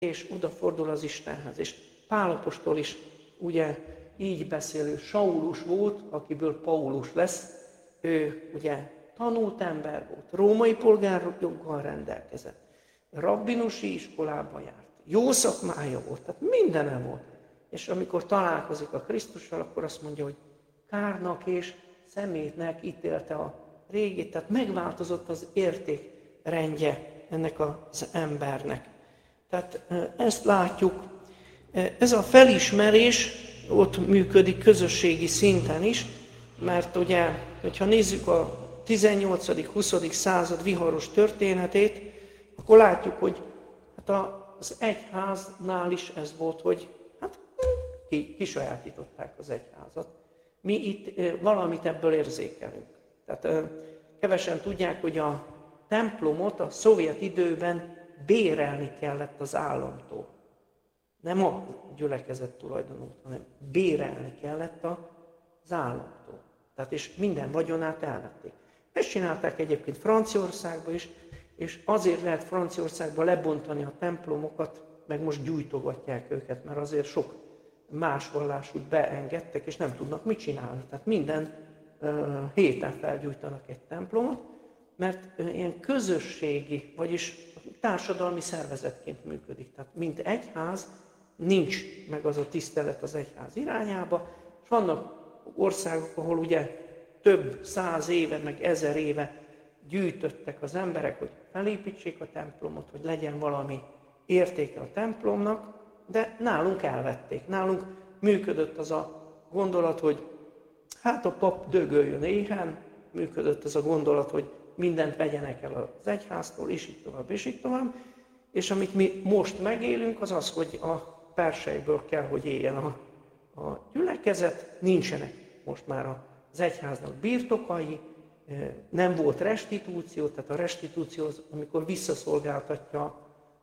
és odafordul az Istenhez. És Pál apostol is ugye így beszélő Saulus volt, akiből Paulus lesz. Ő ugye tanult ember volt, római polgárjoggal rendelkezett, rabbinusi iskolába járt, jó szakmája volt, tehát mindene volt. És amikor találkozik a Krisztussal, akkor azt mondja, hogy kárnak és szemétnek ítélte a régit, tehát megváltozott az értékrendje ennek az embernek. Tehát ezt látjuk. Ez a felismerés ott működik közösségi szinten is, mert ugye, hogyha nézzük a 18.-20. század viharos történetét, akkor látjuk, hogy hát az egyháznál is ez volt, hogy hát kisajátították az egyházat. Mi itt valamit ebből érzékelünk. Tehát kevesen tudják, hogy a templomot a szovjet időben bérelni kellett az államtól. Nem a gyülekezet tulajdonult, hanem bérelni kellett az államtól. Tehát és minden vagyonát elvették. Ezt csinálták egyébként Franciaországban is, és azért lehet Franciaországban lebontani a templomokat, meg most gyújtogatják őket, mert azért sok más vallásút beengedtek, és nem tudnak mit csinálni. Tehát minden héten felgyújtanak egy templomot, mert ilyen közösségi, vagyis társadalmi szervezetként működik. Tehát mint egyház nincs meg az a tisztelet az egyház irányába, és vannak országok, ahol ugye több 100 éve, meg 1000 éve gyűjtöttek az emberek, hogy felépítsék a templomot, hogy legyen valami értéke a templomnak, de nálunk elvették. Nálunk működött az a gondolat, hogy hát a pap dögöljön éhen, működött az a gondolat, hogy mindent vegyenek el az egyháztól, és így tovább, és így tovább. És amit mi most megélünk, az az, hogy a perseiből kell, hogy éljen a gyülekezet, nincsenek most már az egyháznak birtokai, nem volt restitúció, tehát a restitúció az, amikor visszaszolgáltatja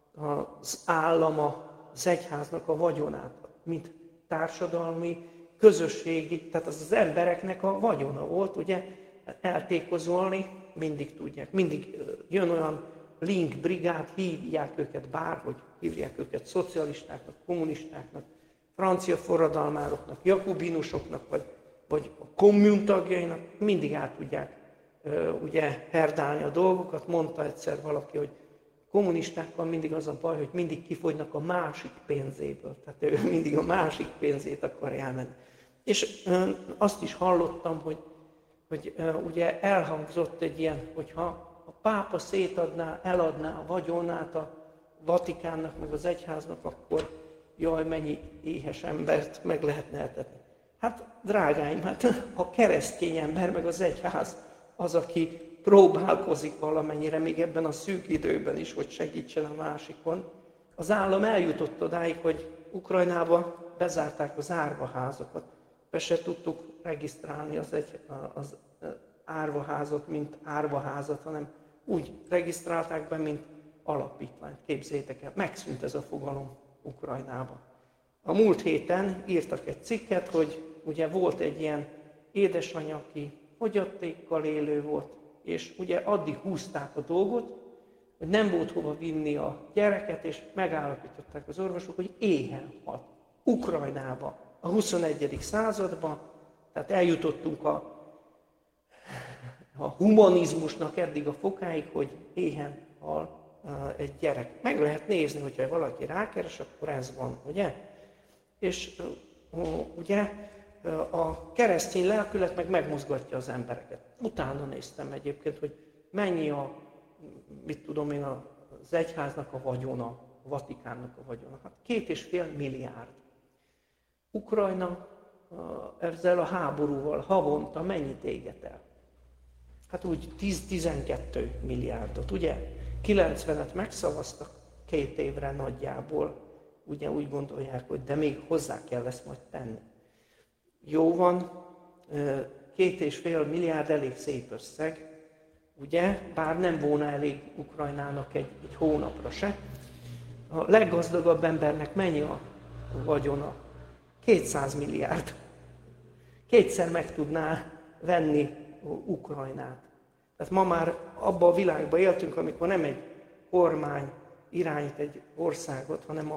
az állama az egyháznak a vagyonát, mint társadalmi, közösségi, tehát az embereknek a vagyona volt, ugye eltékozolni, mindig tudják, mindig jön olyan link brigád, hívják őket bárhogy, hívják őket szocialistáknak, kommunistáknak, francia forradalmároknak, jakobinusoknak, vagy a kommun tagjainak, mindig át tudják ugye herdálni a dolgokat. Mondta egyszer valaki, hogy kommunistákkal mindig az a baj, hogy mindig kifogynak a másik pénzéből. Tehát ő mindig a másik pénzét akarja elmenni. És azt is hallottam, hogy ugye elhangzott egy ilyen, hogyha a pápa szétadná, eladná a vagyonát a Vatikánnak, meg az egyháznak, akkor jaj, mennyi éhes embert meg lehetne etetni. Hát drágáim, hát a keresztény ember, meg az egyház az, aki próbálkozik valamennyire, még ebben a szűk időben is, hogy segítsen a másikon. Az állam eljutott odáig, hogy Ukrajnába bezárták az árvaházakat. Be se tudtuk regisztrálni az árvaházat, mint árvaházat, hanem úgy regisztrálták be, mint alapítványt. Képzeljétek el, megszűnt ez a fogalom Ukrajnában. A múlt héten írtak egy cikket, hogy ugye volt egy ilyen édesanyja, aki fogyatékkal élő volt, és ugye addig húzták a dolgot, hogy nem volt hova vinni a gyereket, és megállapították az orvosok, hogy éhen halt. Ukrajnába, a 21. században, tehát eljutottunk a humanizmusnak eddig a fokáig, hogy éhen hal egy gyerek. Meg lehet nézni, hogyha valaki rákeres, akkor ez van, ugye? És ugye a keresztény lelkület meg megmozgatja az embereket. Utána néztem egyébként, hogy mennyi mit tudom én, az egyháznak a vagyona, a Vatikánnak a vagyona. Hát 2,5 milliárd. Ukrajna ezzel a háborúval havonta mennyit éget el? Hát úgy 10-12 milliárdot, ugye? 90-et megszavaztak 2 évre nagyjából. Ugye úgy gondolják, hogy de még hozzá kell ezt majd tenni. Jó van, 2,5 milliárd elég szép összeg, ugye? Bár nem volna elég Ukrajnának egy hónapra se. A leggazdagabb embernek mennyi a vagyona? 200 milliárd. Kétszer meg tudná venni Ukrajnát. Tehát ma már abban a világban éltünk, amikor nem egy kormány irányít egy országot, hanem